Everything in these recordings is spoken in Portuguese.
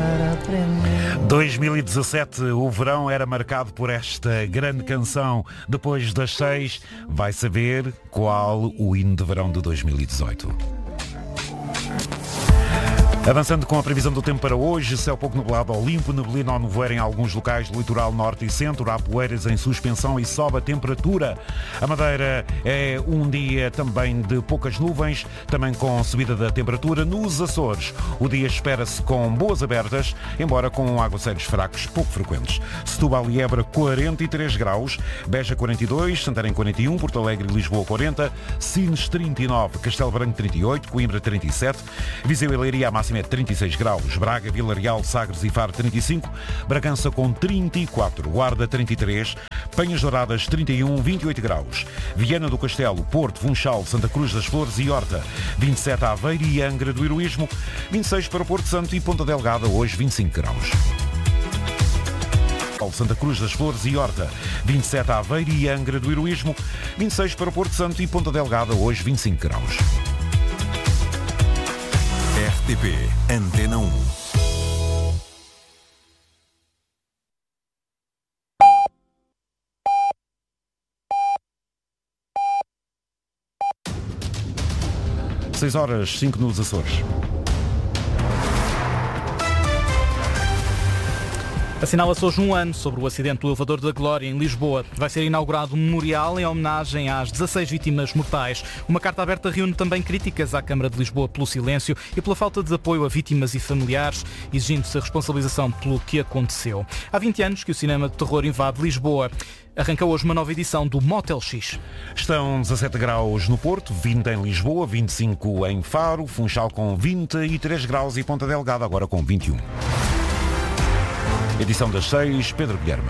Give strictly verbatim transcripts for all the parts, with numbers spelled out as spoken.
para aprender. dois mil e dezassete, o verão era marcado por esta grande canção. Depois das seis, vai saber qual o hino de verão de dois mil e dezoito. Avançando com a previsão do tempo para hoje, céu pouco nublado ao limpo, neblina ou nevoeiro em alguns locais do litoral norte e centro, há poeiras em suspensão e sobe a temperatura. A Madeira é um dia também de poucas nuvens, também com subida da temperatura. Nos Açores, o dia espera-se com boas abertas, embora com aguaceiros fracos pouco frequentes. Setúbal e Évora, quarenta e três graus, Beja, quarenta e dois, Santarém, quarenta e um, Porto Alegre e Lisboa, quarenta, Sines, trinta e nove, Castelo Branco, trinta e oito, Coimbra, trinta e sete, Viseu e Leiria, a máxima é trinta e seis graus, Braga, Vila Real, Sagres e Faro, trinta e cinco, Bragança com trinta e quatro, Guarda, trinta e três, Penhas Douradas, trinta e um, vinte e oito graus, Viana do Castelo, Porto, Funchal, Santa Cruz das Flores e Horta, vinte e sete, Aveiro e Angra do Heroísmo, vinte e seis para Porto Santo e Ponta Delgada, hoje vinte e cinco graus. Santa Cruz das Flores e Horta, vinte e sete, Aveiro e Angra do Heroísmo, vinte e seis para Porto Santo e Ponta Delgada, hoje vinte e cinco graus. R T P Antena um. seis horas, cinco nos Açores. Assinala-se hoje um ano sobre o acidente do elevador da Glória em Lisboa. Vai ser inaugurado um memorial em homenagem às dezasseis vítimas mortais. Uma carta aberta reúne também críticas à Câmara de Lisboa pelo silêncio e pela falta de apoio a vítimas e familiares, exigindo-se a responsabilização pelo que aconteceu. Há vinte anos que o cinema de terror invade Lisboa. Arranca hoje uma nova edição do Motel X. Estão dezassete graus no Porto, vinte em Lisboa, vinte e cinco em Faro, Funchal com vinte e três graus e Ponta Delgada agora com vinte e um. Edição das seis, Pedro Guilherme.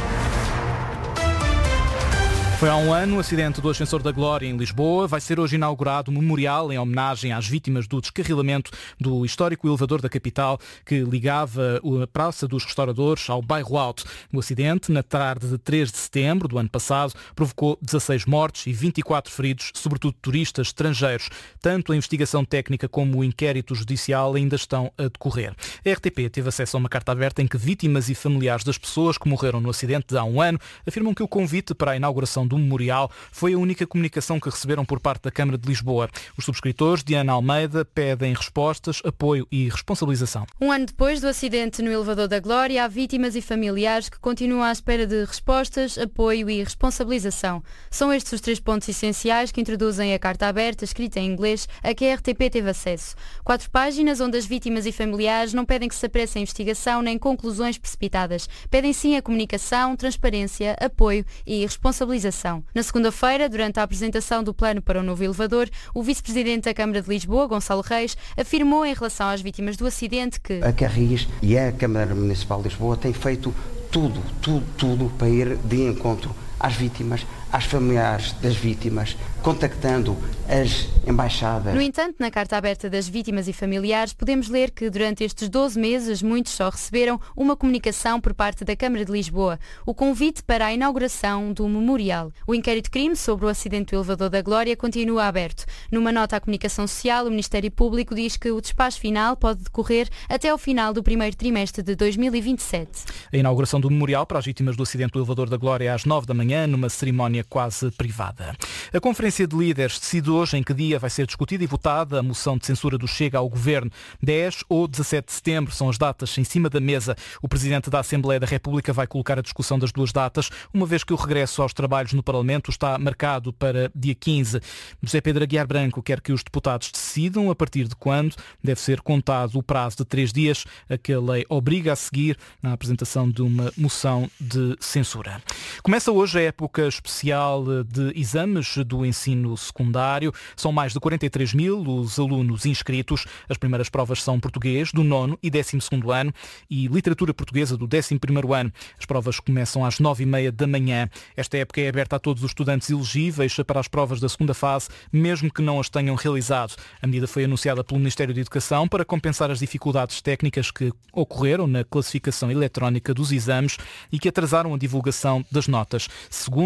Foi há um ano o acidente do Ascensor da Glória em Lisboa. Vai ser hoje inaugurado um memorial em homenagem às vítimas do descarrilamento do histórico elevador da capital que ligava a Praça dos Restauradores ao Bairro Alto. O acidente, na tarde de três de setembro do ano passado, provocou dezasseis mortes e vinte e quatro feridos, sobretudo turistas estrangeiros. Tanto a investigação técnica como o inquérito judicial ainda estão a decorrer. A R T P teve acesso a uma carta aberta em que vítimas e familiares das pessoas que morreram no acidente de há um ano afirmam que o convite para a inauguração do memorial foi a única comunicação que receberam por parte da Câmara de Lisboa. Os subscritores, Diana Almeida, pedem respostas, apoio e responsabilização. Um ano depois do acidente no elevador da Glória, há vítimas e familiares que continuam à espera de respostas, apoio e responsabilização. São estes os três pontos essenciais que introduzem a carta aberta, escrita em inglês, a que a R T P teve acesso. Quatro páginas onde as vítimas e familiares não pedem que se apresse a investigação nem conclusões precipitadas. Pedem sim a comunicação, transparência, apoio e responsabilização. Na segunda-feira, durante a apresentação do plano para o novo elevador, o vice-presidente da Câmara de Lisboa, Gonçalo Reis, afirmou em relação às vítimas do acidente que a Carris e a Câmara Municipal de Lisboa têm feito tudo, tudo, tudo para ir de encontro às vítimas, às familiares das vítimas, contactando as embaixadas. No entanto, na carta aberta das vítimas e familiares, podemos ler que durante estes doze meses muitos só receberam uma comunicação por parte da Câmara de Lisboa, o convite para a inauguração do memorial. O inquérito crime sobre o acidente do elevador da Glória continua aberto. Numa nota à comunicação social, o Ministério Público diz que o despacho final pode decorrer até ao final do primeiro trimestre de dois mil e vinte e sete. A inauguração do memorial para as vítimas do acidente do elevador da Glória às nove da manhã, numa cerimónia quase privada. A Conferência de Líderes decide hoje em que dia vai ser discutida e votada a moção de censura do Chega ao Governo. dez ou dezassete de setembro são as datas em cima da mesa. O Presidente da Assembleia da República vai colocar a discussão das duas datas, uma vez que o regresso aos trabalhos no Parlamento está marcado para dia quinze. José Pedro Aguiar Branco quer que os deputados decidam a partir de quando deve ser contado o prazo de três dias a que a lei obriga a seguir na apresentação de uma moção de censura. Começa hoje a época especial de exames do ensino secundário. São mais de quarenta e três mil os alunos inscritos. As primeiras provas são português do nono e décimo segundo ano e literatura portuguesa do décimo primeiro ano. As provas começam às nove e meia da manhã. Esta época é aberta a todos os estudantes elegíveis para as provas da segunda fase, mesmo que não as tenham realizado. A medida foi anunciada pelo Ministério da Educação para compensar as dificuldades técnicas que ocorreram na classificação eletrónica dos exames e que atrasaram a divulgação das notas. Segundo o Governo,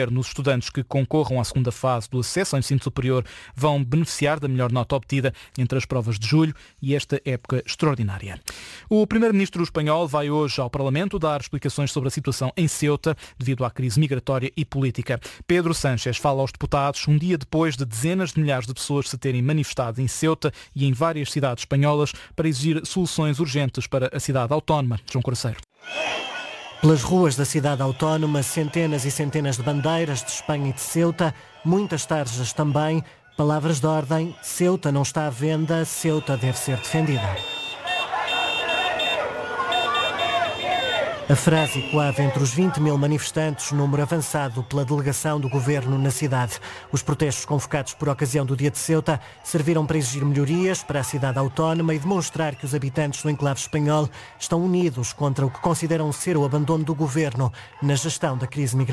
Governo. Os estudantes que concorram à segunda fase do acesso ao ensino superior vão beneficiar da melhor nota obtida entre as provas de julho e esta época extraordinária. O primeiro-ministro espanhol vai hoje ao Parlamento dar explicações sobre a situação em Ceuta devido à crise migratória e política. Pedro Sánchez fala aos deputados um dia depois de dezenas de milhares de pessoas se terem manifestado em Ceuta e em várias cidades espanholas para exigir soluções urgentes para a cidade autónoma. João Coraceiro. Pelas ruas da cidade autónoma, centenas e centenas de bandeiras de Espanha e de Ceuta, muitas tarjas também, palavras de ordem: Ceuta não está à venda, Ceuta deve ser defendida. A frase ecoava entre os vinte mil manifestantes, número avançado pela delegação do governo na cidade. Os protestos convocados por ocasião do Dia de Ceuta serviram para exigir melhorias para a cidade autónoma e demonstrar que os habitantes do enclave espanhol estão unidos contra o que consideram ser o abandono do governo na gestão da crise migratória.